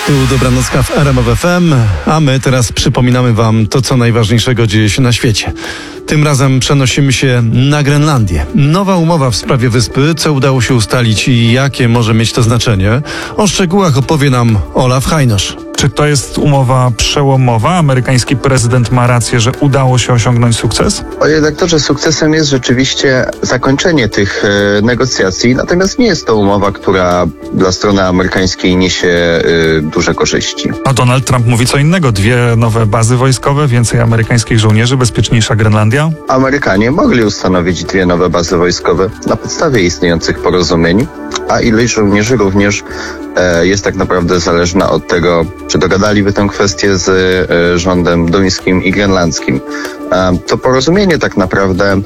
Tu Dobranocka w RMF FM, a my teraz przypominamy wam to, co najważniejszego dzieje się na świecie. Tym razem przenosimy się na Grenlandię. Nowa umowa w sprawie wyspy, co udało się ustalić i jakie może mieć to znaczenie. O szczegółach opowie nam Olaf Hajnosz. Czy to jest umowa przełomowa? Amerykański prezydent ma rację, że udało się osiągnąć sukces? Panie redaktorze, sukcesem jest rzeczywiście zakończenie tych negocjacji, natomiast nie jest to umowa, która dla strony amerykańskiej niesie duże korzyści. A Donald Trump mówi co innego. 2 nowe bazy wojskowe, więcej amerykańskich żołnierzy, bezpieczniejsza Grenlandia? Amerykanie mogli ustanowić 2 nowe bazy wojskowe na podstawie istniejących porozumień, a ilość żołnierzy również jest tak naprawdę zależna od tego, czy dogadaliby tę kwestię z rządem duńskim i grenlandzkim. To porozumienie tak naprawdę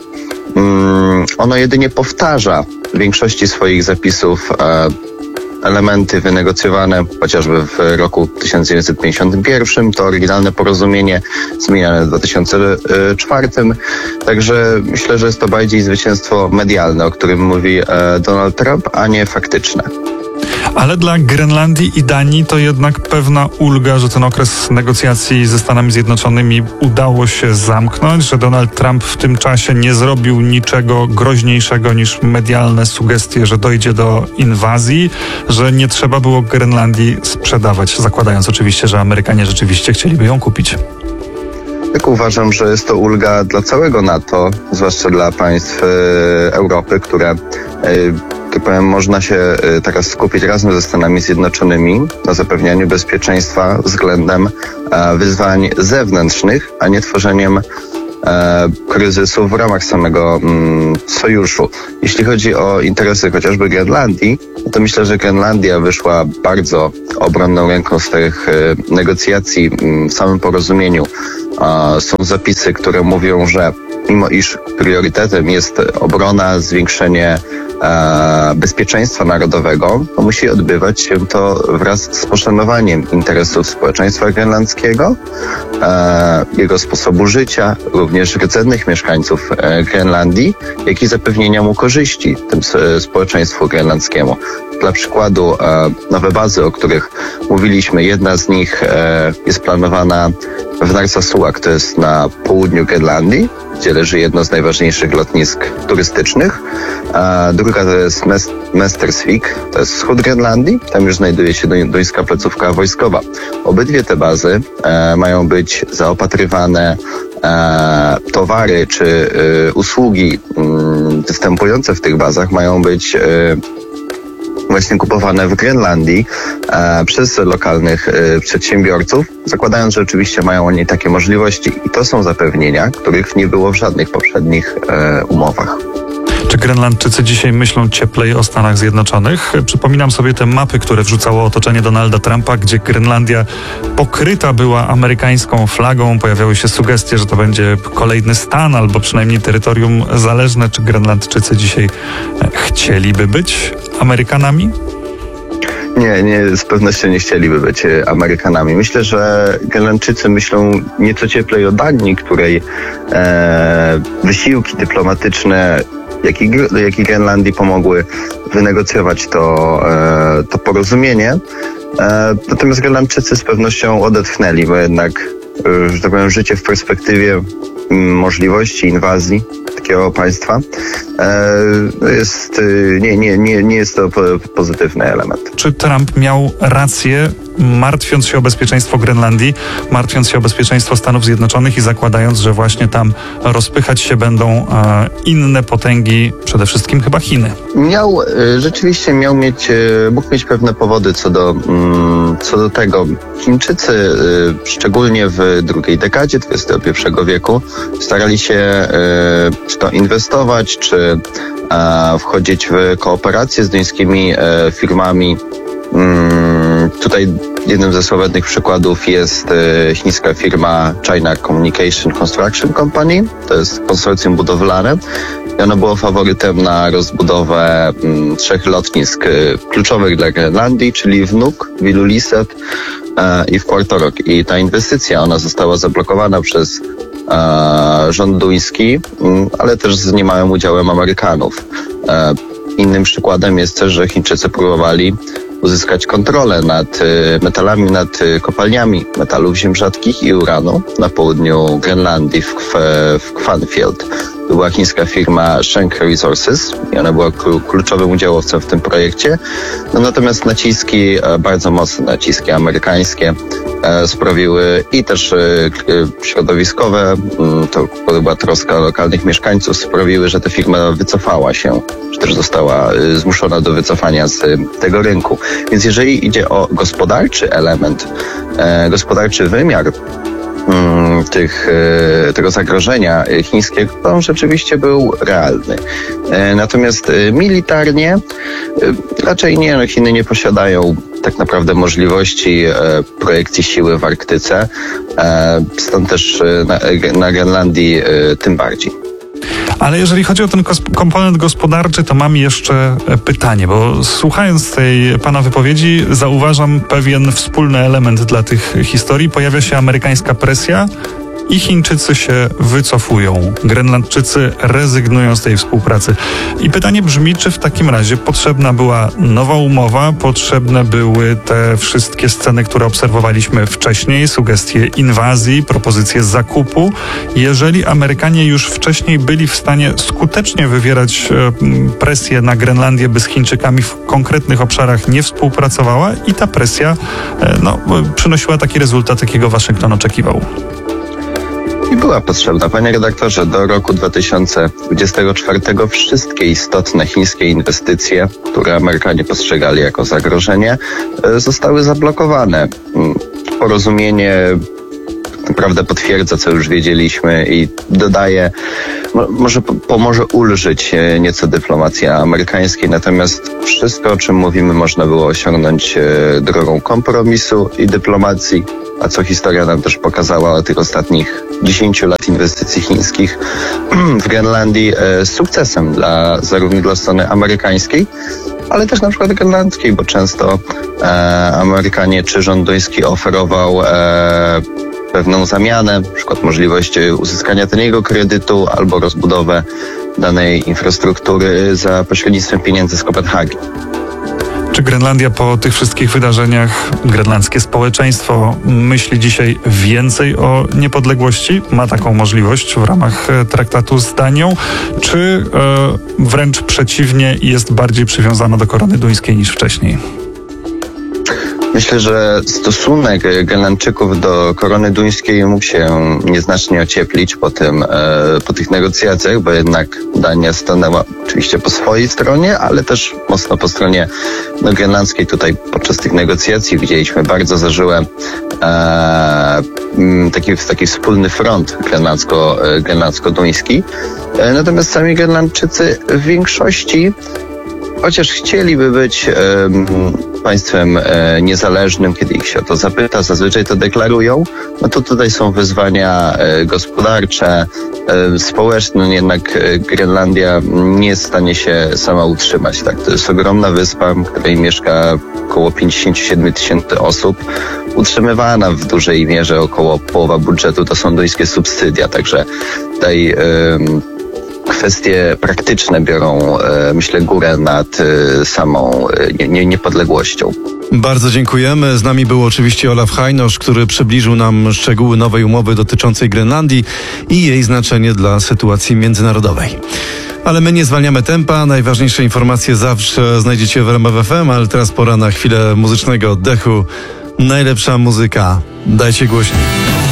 ono jedynie powtarza w większości swoich zapisów elementy wynegocjowane chociażby w roku 1951, to oryginalne porozumienie zmieniane w 2004. Także myślę, że jest to bardziej zwycięstwo medialne, o którym mówi Donald Trump, a nie faktyczne. Ale dla Grenlandii i Danii to jednak pewna ulga, że ten okres negocjacji ze Stanami Zjednoczonymi udało się zamknąć, że Donald Trump w tym czasie nie zrobił niczego groźniejszego niż medialne sugestie, że dojdzie do inwazji, że nie trzeba było Grenlandii sprzedawać, zakładając oczywiście, że Amerykanie rzeczywiście chcieliby ją kupić. Tak uważam, że jest to ulga dla całego NATO, zwłaszcza dla państw Europy, które tak powiem, można się teraz skupić razem ze Stanami Zjednoczonymi na zapewnianiu bezpieczeństwa względem wyzwań zewnętrznych, a nie tworzeniem kryzysu w ramach samego sojuszu. Jeśli chodzi o interesy chociażby Grenlandii, to myślę, że Grenlandia wyszła bardzo obronną ręką z tych negocjacji. W samym porozumieniu są zapisy, które mówią, że mimo iż priorytetem jest obrona, zwiększenie bezpieczeństwa narodowego, to musi odbywać się to wraz z poszanowaniem interesów społeczeństwa grenlandzkiego, jego sposobu życia, również rdzennych mieszkańców Grenlandii, jak i zapewnienia mu korzyści tym społeczeństwu grenlandzkiemu. Dla przykładu nowe bazy, o których mówiliśmy, jedna z nich jest planowana w Narsarsuaq, to jest na południu Grenlandii, gdzie leży jedno z najważniejszych lotnisk turystycznych. Druga to jest Mestersvik, to jest wschód Grenlandii, tam już znajduje się duńska placówka wojskowa. Obydwie te bazy mają być zaopatrywane towary czy usługi występujące w tych bazach mają być właśnie kupowane w Grenlandii przez lokalnych przedsiębiorców, zakładając, że oczywiście mają oni takie możliwości. I to są zapewnienia, których nie było w żadnych poprzednich umowach. Czy Grenlandczycy dzisiaj myślą cieplej o Stanach Zjednoczonych? Przypominam sobie te mapy, które wrzucało otoczenie Donalda Trumpa, gdzie Grenlandia pokryta była amerykańską flagą. Pojawiały się sugestie, że to będzie kolejny stan albo przynajmniej terytorium zależne. Czy Grenlandczycy dzisiaj chcieliby być Amerykanami? Nie, z pewnością nie chcieliby być Amerykanami. Myślę, że Grenlandczycy myślą nieco cieplej o Danii, której wysiłki dyplomatyczne jak i Grenlandii pomogły wynegocjować to porozumienie. Natomiast Grenlandczycy z pewnością odetchnęli, bo jednak, że tak powiem, życie w perspektywie możliwości inwazji takiego państwa nie jest to pozytywny element. Czy Trump miał rację, martwiąc się o bezpieczeństwo Grenlandii, martwiąc się o bezpieczeństwo Stanów Zjednoczonych i zakładając, że właśnie tam rozpychać się będą inne potęgi, przede wszystkim chyba Chiny? Rzeczywiście mógł mieć pewne powody co do tego. Chińczycy, szczególnie w drugiej dekadzie XXI wieku, starali się czy to inwestować, czy wchodzić w kooperację z duńskimi firmami. Tutaj jednym ze sławetnych przykładów jest chińska firma China Communication Construction Company. To jest konsorcjum budowlane i ono było faworytem na rozbudowę 3 lotnisk kluczowych dla Grenlandii, czyli w Nuuk, w Ilulissat i w Puerto Rock. I ta inwestycja, ona została zablokowana przez rząd duński, ale też z niemałym udziałem Amerykanów. Innym przykładem jest też, że Chińczycy próbowali uzyskać kontrolę nad metalami, nad kopalniami metalów ziem rzadkich i uranu na południu Grenlandii w Kvanfield. To była chińska firma Sheng Resources i ona była kluczowym udziałowcem w tym projekcie. No, natomiast naciski, bardzo mocne naciski amerykańskie sprawiły i też środowiskowe, to była troska lokalnych mieszkańców, sprawiły, że ta firma wycofała się, czy też została zmuszona do wycofania z tego rynku. Więc jeżeli idzie o gospodarczy element, gospodarczy wymiar tego zagrożenia chińskiego, to on rzeczywiście był realny. Natomiast militarnie raczej nie, no Chiny nie posiadają tak naprawdę możliwości projekcji siły w Arktyce, stąd też na Grenlandii tym bardziej. Ale jeżeli chodzi o ten komponent gospodarczy, to mam jeszcze pytanie, bo słuchając tej pana wypowiedzi zauważam pewien wspólny element dla tych historii. Pojawia się amerykańska presja i Chińczycy się wycofują. Grenlandczycy rezygnują z tej współpracy. I pytanie brzmi, czy w takim razie potrzebna była nowa umowa, potrzebne były te wszystkie sceny, które obserwowaliśmy wcześniej, sugestie inwazji, propozycje zakupu. Jeżeli Amerykanie już wcześniej byli w stanie skutecznie wywierać presję na Grenlandię, by z Chińczykami w konkretnych obszarach nie współpracowała i ta presja przynosiła taki rezultat, jakiego Waszyngton oczekiwał. I była potrzebna. Panie redaktorze, do roku 2024 wszystkie istotne chińskie inwestycje, które Amerykanie postrzegali jako zagrożenie, zostały zablokowane. Porozumienie naprawdę potwierdza, co już wiedzieliśmy i dodaje, może pomoże ulżyć nieco dyplomacji amerykańskiej, natomiast wszystko, o czym mówimy, można było osiągnąć drogą kompromisu i dyplomacji, a co historia nam też pokazała o tych ostatnich 10 lat inwestycji chińskich w Grenlandii z sukcesem zarówno dla strony amerykańskiej, ale też na przykład grenlandzkiej, bo często Amerykanie czy rząd duński oferował pewną zamianę, na przykład możliwość uzyskania taniego kredytu albo rozbudowę danej infrastruktury za pośrednictwem pieniędzy z Kopenhagi. Czy Grenlandia po tych wszystkich wydarzeniach, grenlandzkie społeczeństwo myśli dzisiaj więcej o niepodległości? Ma taką możliwość w ramach traktatu z Danią? Czy wręcz przeciwnie, jest bardziej przywiązana do korony duńskiej niż wcześniej? Myślę, że stosunek Grenlandczyków do korony duńskiej mógł się nieznacznie ocieplić po tych negocjacjach, bo jednak Dania stanęła oczywiście po swojej stronie, ale też mocno po stronie grenlandzkiej. Tutaj podczas tych negocjacji widzieliśmy bardzo zażyłe taki wspólny front grenlandzko-duński. Natomiast sami Grenlandczycy w większości, chociaż chcieliby być państwem niezależnym, kiedy ich się o to zapyta, zazwyczaj to deklarują, no to tutaj są wyzwania gospodarcze, społeczne, jednak Grenlandia nie jest w stanie się sama utrzymać. Tak? To jest ogromna wyspa, w której mieszka około 57 000 osób, utrzymywana w dużej mierze, około połowa budżetu to są duńskie subsydia, także tutaj kwestie praktyczne biorą, myślę, górę nad samą niepodległością. Bardzo dziękujemy. Z nami był oczywiście Olaf Hajnosz, który przybliżył nam szczegóły nowej umowy dotyczącej Grenlandii i jej znaczenie dla sytuacji międzynarodowej. Ale my nie zwalniamy tempa. Najważniejsze informacje zawsze znajdziecie w RMF FM, ale teraz pora na chwilę muzycznego oddechu. Najlepsza muzyka. Dajcie głośniej.